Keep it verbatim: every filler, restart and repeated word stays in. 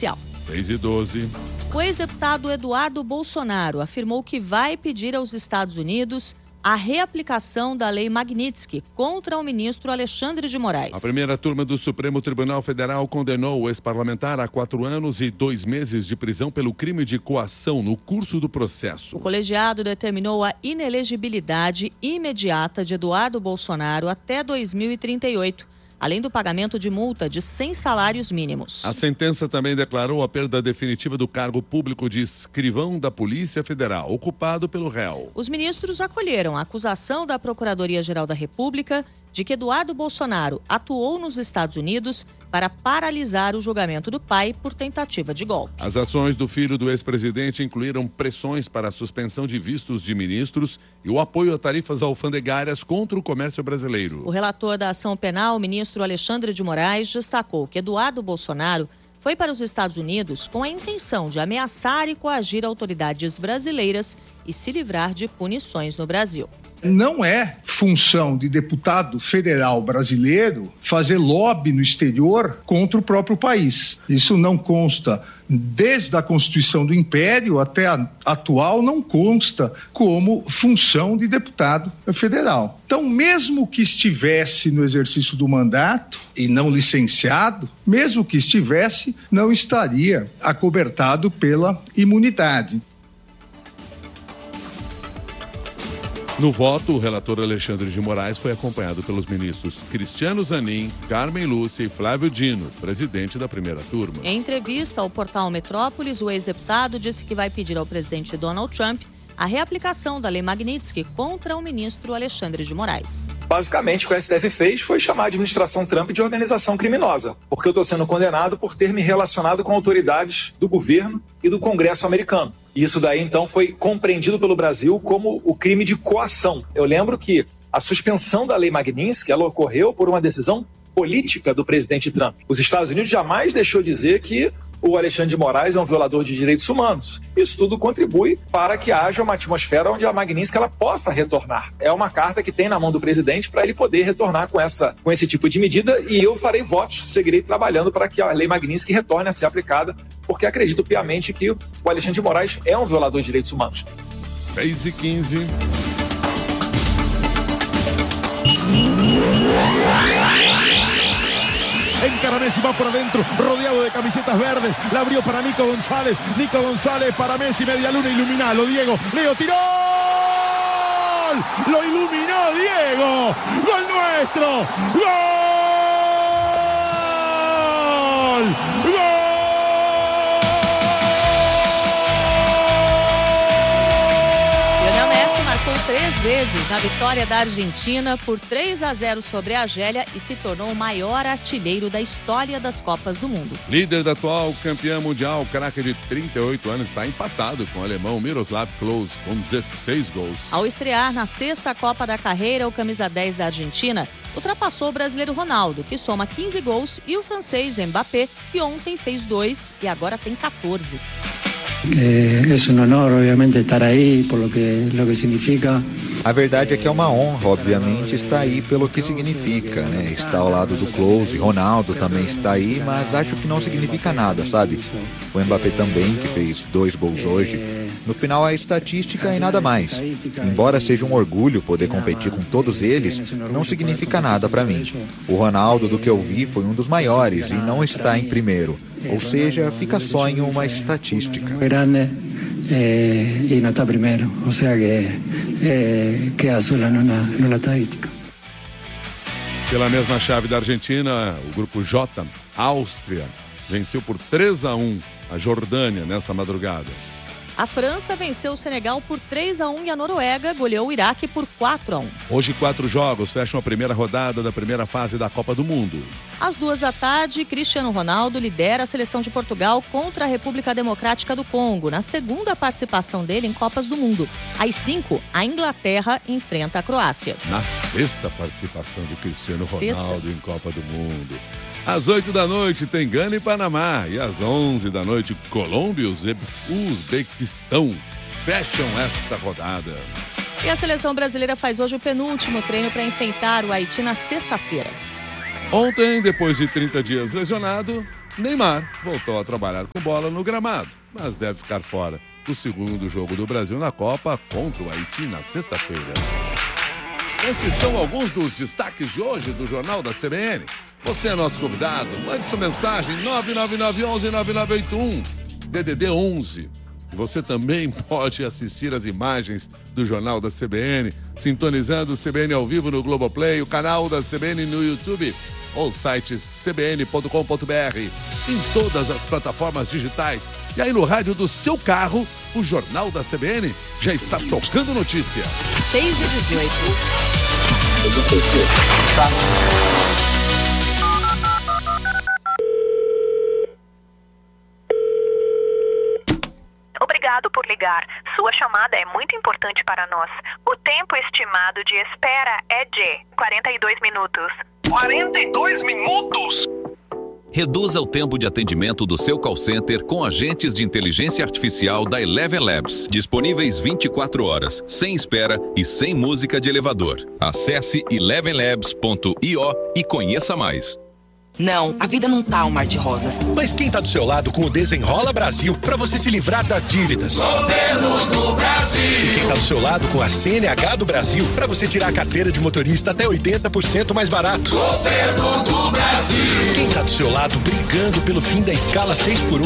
oficial. seis e doze. O ex-deputado Eduardo Bolsonaro afirmou que vai pedir aos Estados Unidos a reaplicação da Lei Magnitsky contra o ministro Alexandre de Moraes. A primeira turma do Supremo Tribunal Federal condenou o ex-parlamentar a quatro anos e dois meses de prisão pelo crime de coação no curso do processo. O colegiado determinou a inelegibilidade imediata de Eduardo Bolsonaro até dois mil e trinta e oito, além do pagamento de multa de cem salários mínimos. A sentença também declarou a perda definitiva do cargo público de escrivão da Polícia Federal, ocupado pelo réu. Os ministros acolheram a acusação da Procuradoria-Geral da República de que Eduardo Bolsonaro atuou nos Estados Unidos para paralisar o julgamento do pai por tentativa de golpe. As ações do filho do ex-presidente incluíram pressões para a suspensão de vistos de ministros e o apoio a tarifas alfandegárias contra o comércio brasileiro. O relator da ação penal, o ministro Alexandre de Moraes, destacou que Eduardo Bolsonaro foi para os Estados Unidos com a intenção de ameaçar e coagir autoridades brasileiras e se livrar de punições no Brasil. Não é função de deputado federal brasileiro fazer lobby no exterior contra o próprio país. Isso não consta, desde a Constituição do Império até a atual, não consta como função de deputado federal. Então, mesmo que estivesse no exercício do mandato e não licenciado, mesmo que estivesse, não estaria acobertado pela imunidade. No voto, o relator Alexandre de Moraes foi acompanhado pelos ministros Cristiano Zanin, Carmen Lúcia e Flávio Dino, presidente da primeira turma. Em entrevista ao portal Metrópolis, o ex-deputado disse que vai pedir ao presidente Donald Trump a reaplicação da Lei Magnitsky contra o ministro Alexandre de Moraes. Basicamente, o que o S T F fez foi chamar a administração Trump de organização criminosa, porque eu estou sendo condenado por ter me relacionado com autoridades do governo e do Congresso americano. E isso daí, então, foi compreendido pelo Brasil como o crime de coação. Eu lembro que a suspensão da Lei Magnitsky, ela ocorreu por uma decisão política do presidente Trump. Os Estados Unidos jamais deixou de dizer que o Alexandre de Moraes é um violador de direitos humanos. Isso tudo contribui para que haja uma atmosfera onde a Magnitsky ela possa retornar. É uma carta que tem na mão do presidente para ele poder retornar com, essa, com esse tipo de medida, e eu farei votos, seguirei trabalhando para que a Lei Magnitsky retorne a ser aplicada, porque acredito piamente que o Alexandre de Moraes é um violador de direitos humanos. seis e quinze. Encara Messi, va por adentro, rodeado de camisetas verdes, la abrió para Nico González, Nico González para Messi, media luna, iluminalo, Diego, Leo tiró, lo iluminó Diego, gol nuestro, gol, gol. Marcou três vezes na vitória da Argentina por três a zero sobre a Argélia e se tornou o maior artilheiro da história das Copas do Mundo. Líder da atual campeã mundial, o craque de trinta e oito anos, está empatado com o alemão Miroslav Klose, com dezesseis gols. Ao estrear na sexta Copa da carreira, o camisa dez da Argentina ultrapassou o brasileiro Ronaldo, que soma quinze gols, e o francês Mbappé, que ontem fez dois e agora tem quatorze. É, é um honor, obviamente, estar aí, por lo que, lo que significa. A verdade é que é uma honra, obviamente, estar aí pelo que significa, né? Estar ao lado do Klose, Ronaldo também está aí, mas acho que não significa nada, sabe? O Mbappé também, que fez dois gols hoje. No final, a estatística e nada mais. Embora seja um orgulho poder competir com todos eles, não significa nada para mim. O Ronaldo, do que eu vi, foi um dos maiores e não está em primeiro. Ou seja, fica só em uma estatística. Eh, y no está primero, o sea que eh, queda sola numa, numa estadística. Pela mesma chave da Argentina, o grupo J, Áustria, venceu por três a um a Jordânia nesta madrugada. A França venceu o Senegal por três a um e a Noruega goleou o Iraque por quatro a um. Hoje, quatro jogos fecham a primeira rodada da primeira fase da Copa do Mundo. Às duas da tarde, Cristiano Ronaldo lidera a seleção de Portugal contra a República Democrática do Congo, na segunda participação dele em Copas do Mundo. Às cinco, a Inglaterra enfrenta a Croácia. Na sexta participação de Cristiano Sexta. Ronaldo em Copa do Mundo. Às oito da noite tem Gana e Panamá. E às onze da noite, Colômbia e Uzbequistão fecham esta rodada. E a seleção brasileira faz hoje o penúltimo treino para enfrentar o Haiti na sexta-feira. Ontem, depois de trinta dias lesionado, Neymar voltou a trabalhar com bola no gramado, mas deve ficar fora do segundo jogo do Brasil na Copa contra o Haiti na sexta-feira. Esses são alguns dos destaques de hoje do Jornal da C B N. Você é nosso convidado. Mande sua mensagem nove nove nove um um nove nove oito um, D D D onze. Você também pode assistir as imagens do Jornal da C B N, sintonizando o C B N ao vivo no Globoplay, o canal da C B N no YouTube ou site c b n ponto com ponto b r, em todas as plataformas digitais. E aí no rádio do seu carro, o Jornal da C B N já está tocando notícia. seis e dezoito. Obrigado por ligar. Sua chamada é muito importante para nós. O tempo estimado de espera é de quarenta e dois minutos. quarenta e dois minutos? Reduza o tempo de atendimento do seu call center com agentes de inteligência artificial da Eleven Labs. Disponíveis vinte e quatro horas, sem espera e sem música de elevador. Acesse eleven labs ponto i o e conheça mais. Não, a vida não tá um mar de rosas. Mas quem tá do seu lado com o Desenrola Brasil para você se livrar das dívidas? Governo do Brasil! E quem tá do seu lado com a C N H do Brasil para você tirar a carteira de motorista até oitenta por cento mais barato? Governo do Brasil! Quem tá do seu lado brigando pelo fim da escala seis por um